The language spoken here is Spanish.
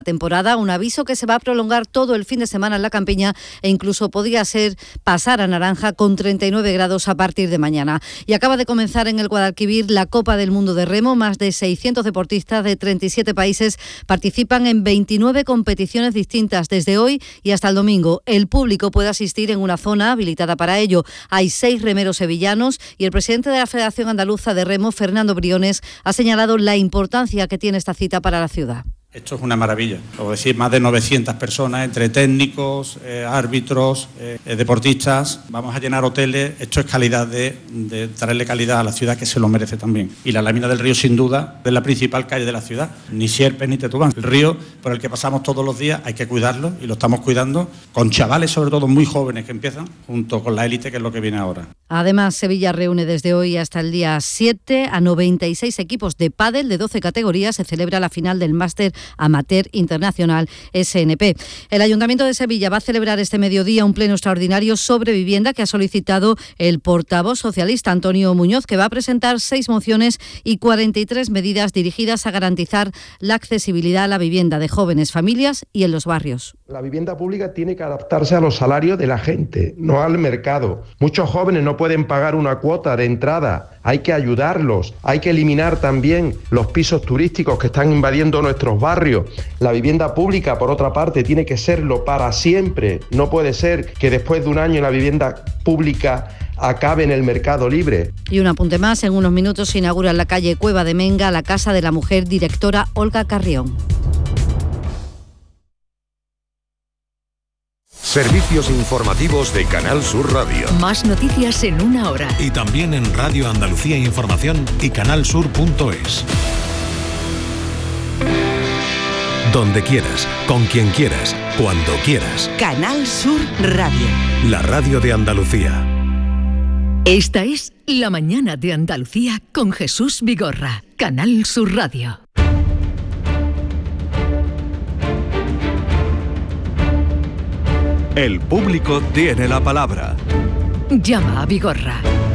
temporada, un aviso que se va a prolongar todo el fin de semana en la campiña e incluso podría ser pasar a naranja con 39 grados a partir de mañana. Y acaba de comenzar en el Guadalquivir la Copa del Mundo de Remo. Más de 600 deportistas de 37 países participan en 29 competiciones distintas desde hoy y hasta el domingo. El público puede asistir en una zona habilitada para ello. Hay 6 remeros sevillanos y el presidente de la Federación Andaluza de Remo, Fernando Briones, ha señalado la importancia que tiene esta cita para la ciudad. Esto es una maravilla, es decir, más de 900 personas, entre técnicos, árbitros, deportistas. Vamos a llenar hoteles. Esto es calidad de traerle calidad a la ciudad, que se lo merece también. Y la lámina del río, sin duda, es la principal calle de la ciudad. Ni Sierpes ni Tetubán. El río por el que pasamos todos los días hay que cuidarlo y lo estamos cuidando con chavales, sobre todo muy jóvenes, que empiezan junto con la élite, que es lo que viene ahora. Además, Sevilla reúne desde hoy hasta el día 7 a 96 equipos de pádel de 12 categorías. Se celebra la final del Máster Amateur Internacional SNP. El Ayuntamiento de Sevilla va a celebrar este mediodía un pleno extraordinario sobre vivienda que ha solicitado el portavoz socialista Antonio Muñoz, que va a presentar 6 mociones y 43 medidas dirigidas a garantizar la accesibilidad a la vivienda de jóvenes, familias y en los barrios. La vivienda pública tiene que adaptarse a los salarios de la gente, no al mercado. Muchos jóvenes no pueden pagar una cuota de entrada. Hay que ayudarlos, hay que eliminar también los pisos turísticos que están invadiendo nuestros barrios. La vivienda pública, por otra parte, tiene que serlo para siempre. No puede ser que después de un año la vivienda pública acabe en el mercado libre. Y un apunte más, en unos minutos se inaugura en la calle Cueva de Menga la Casa de la Mujer, directora Olga Carrión. Servicios informativos de Canal Sur Radio. Más noticias en una hora. Y también en Radio Andalucía Información y canalsur.es. Donde quieras, con quien quieras, cuando quieras. Canal Sur Radio. La radio de Andalucía. Esta es La Mañana de Andalucía con Jesús Vigorra. Canal Sur Radio. El público tiene la palabra. Llama a Vigorra.